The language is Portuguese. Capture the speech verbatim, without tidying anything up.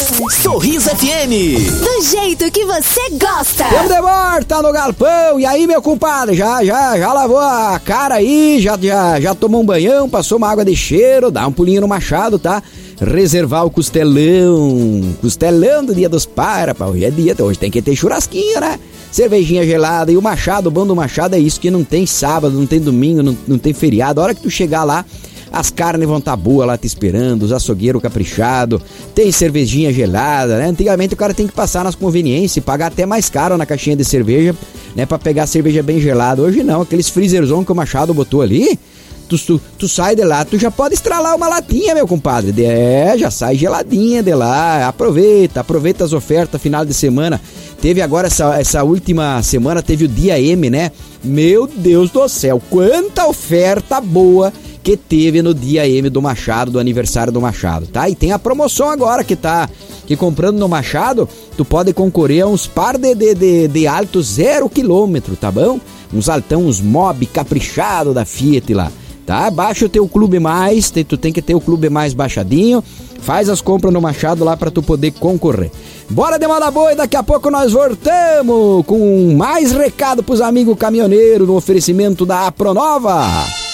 Sorriso F M. Do jeito que você gosta. Temos de volta no galpão. E aí, meu compadre, já, já, já lavou a cara aí, já, já, já tomou um banhão, passou uma água de cheiro, dá um pulinho no machado, tá? Reservar o costelão, costelão do Dia dos Pais, rapaz, hoje é dia, hoje tem que ter churrasquinho, né? Cervejinha gelada e o machado, o bom do machado é isso, que não tem sábado, não tem domingo, não, não tem feriado. A hora que tu chegar lá, as carnes vão estar boas lá te esperando, os açougueiros caprichados, tem cervejinha gelada, né? Antigamente o cara tem que passar nas conveniências e pagar até mais caro na caixinha de cerveja, né? Pra pegar a cerveja bem gelada. Hoje não, aqueles freezerzão que o Machado botou ali, tu, tu, tu sai de lá, tu já pode estralar uma latinha, meu compadre. É, já sai geladinha de lá, aproveita, aproveita as ofertas final de semana. Teve agora essa, essa última semana, teve o Dia M, né? Meu Deus do céu, quanta oferta boa que teve no Dia M do Machado, do aniversário do Machado, tá? E tem a promoção agora que tá, que comprando no Machado, tu pode concorrer a uns par de, de, de, de alto zero quilômetro, tá bom? Uns altão, uns mob caprichado da Fiat lá, tá? Baixa o teu Clube Mais, tu tem que ter o Clube Mais baixadinho, faz as compras no Machado lá pra tu poder concorrer. Bora de moda boa e daqui a pouco nós voltamos com mais recado pros amigos caminhoneiros no oferecimento da Pronova.